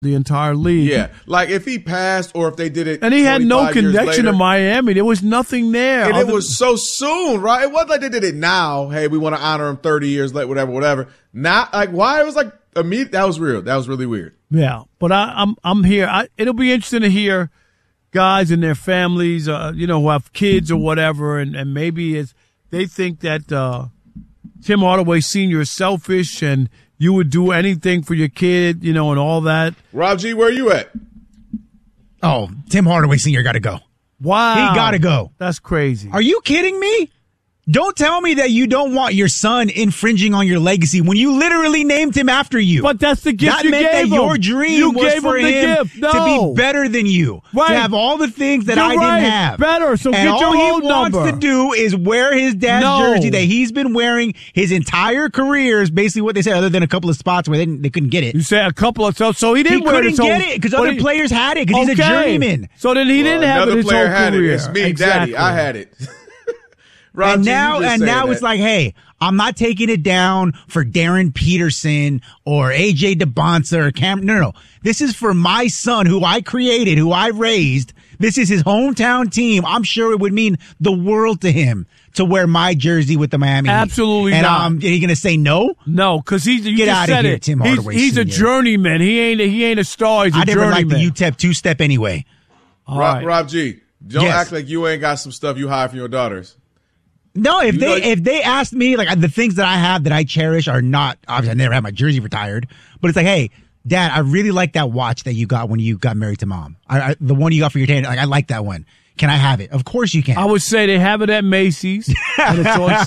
the entire league. Yeah, like if he passed or if they did it, and he had no connection later, to Miami. There was nothing there, and it was so soon, right? It wasn't like they did it now. Hey, we want to honor him 30 years later, whatever. Not like why it was like immediate. That was weird. That was really weird. Yeah, but I'm here. It'll be interesting to hear guys and their families, who have kids or whatever, and maybe they think that Tim Hardaway Sr. is selfish and you would do anything for your kid, and all that. Rob G, where are you at? Oh, Tim Hardaway Sr. got to go. Wow. He got to go. That's crazy. Are you kidding me? Don't tell me that you don't want your son infringing on your legacy when you literally named him after you. But that's the gift that you meant gave that him. your dream was for him to be better than you, right. to have all the things that You're I right. didn't have. Better, so and get your all own he wants number. to do is wear his dad's jersey that he's been wearing his entire career is basically what they said, other than a couple of spots where they couldn't get it. You say a couple of so he didn't wear it. He couldn't get it because other players had it because he's a journeyman. So then he didn't have it his whole career. It's me, exactly. Daddy. I had it. And now it's like, hey, I'm not taking it down for Darren Peterson or AJ DeBonsa or Cam. No. This is for my son who I created, who I raised. This is his hometown team. I'm sure it would mean the world to him to wear my jersey with the Miami Heat. Absolutely and, not. Are you going to say no? No, because get out of here, Tim Hardaway. He's a journeyman. He ain't a star. He's a journeyman. I never liked the UTEP two-step anyway. Rob G, don't act like you ain't got some stuff you hide from your daughters. No, if they asked me, like, the things that I have that I cherish are not, obviously I never had my jersey retired, but it's like, hey, Dad, I really like that watch that you got when you got married to Mom. The one you got for your dad, like, I like that one. Can I have it? Of course you can. I would say they have it at Macy's and it's on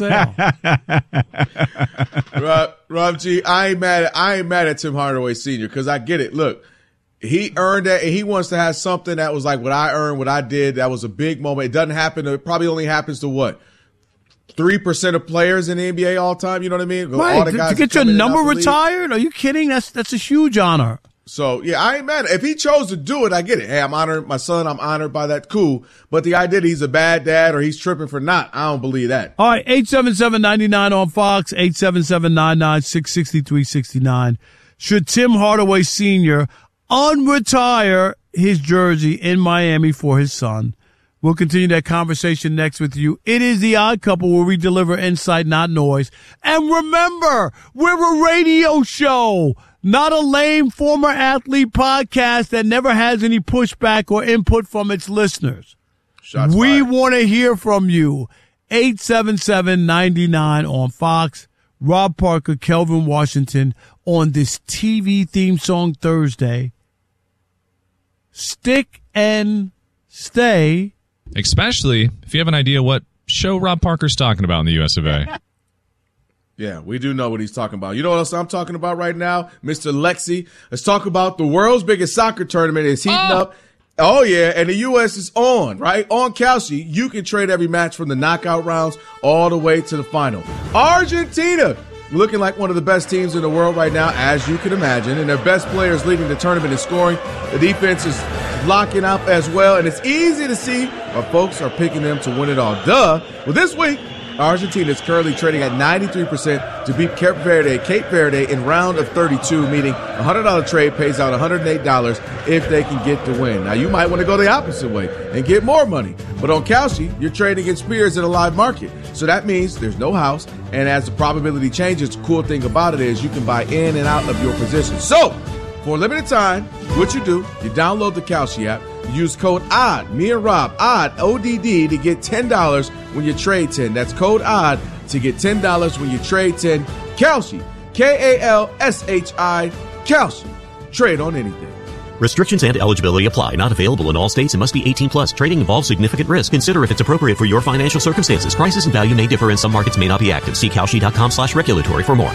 sale. Rob G, I ain't mad at Tim Hardaway Sr. because I get it. Look, he earned that, and he wants to have something that was like what I earned, what I did. That was a big moment. It doesn't happen. It probably only happens to what? 3% of players in the NBA all time, you know what I mean? Right, all the guys to get your number retired? Are you kidding? That's a huge honor. So, yeah, I ain't mad. If he chose to do it, I get it. Hey, I'm honored my son. I'm honored by that. Cool. But the idea that he's a bad dad or he's tripping for not, I don't believe that. All right, 877-99 on Fox, 877-99-663-69. Should Tim Hardaway Sr. unretire his jersey in Miami for his son? We'll continue that conversation next with you. It is The Odd Couple, where we deliver insight, not noise. And remember, we're a radio show, not a lame former athlete podcast that never has any pushback or input from its listeners. We want to hear from you. 877-99 on Fox. Rob Parker, Kelvin Washington on this TV theme song Thursday. Stick and stay. Especially if you have an idea what show Rob Parker's talking about in the US of A. Yeah, we do know what he's talking about. You know what else I'm talking about right now? Mr. Lexi. Let's talk about the world's biggest soccer tournament is heating up. Oh, yeah, and the U.S. is on, right? On Kalshi, you can trade every match from the knockout rounds all the way to the final. Argentina, looking like one of the best teams in the world right now, as you can imagine, and their best players leading the tournament in scoring. The defense is locking up as well, and it's easy to see why folks are picking them to win it all. Well, this week, Argentina is currently trading at 93% to beat Cape Verde in round of 32, meaning a $100 trade pays out $108 if they can get the win. Now, you might want to go the opposite way and get more money. But on Kalshi, you're trading against peers in a live market. So that means there's no house, and as the probability changes, the cool thing about it is you can buy in and out of your position. So, for a limited time, what you do, you download the Kalshi app, you use code ODD, me and Rob, ODD, O-D-D, to get $10 when you trade 10. That's code ODD to get $10 when you trade 10. Kalshi, K-A-L-S-H-I, Kalshi. Trade on anything. Restrictions and eligibility apply. Not available in all states and must be 18 plus. Trading involves significant risk. Consider if it's appropriate for your financial circumstances. Prices and value may differ and some markets may not be active. See Kalshi.com/regulatory for more.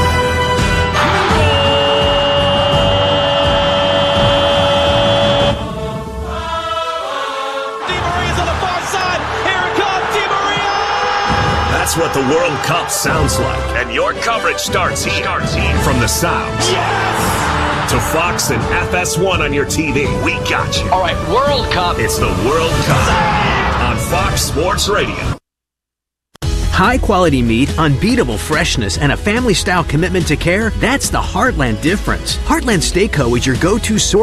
That's what the World Cup sounds like. And your coverage starts here. From the sounds. Yes! To Fox and FS1 on your TV. We got you. All right, World Cup. It's the World Cup on Fox Sports Radio. High quality meat, unbeatable freshness, and a family style commitment to care, that's the Heartland difference. Heartland Steak Co. is your go-to source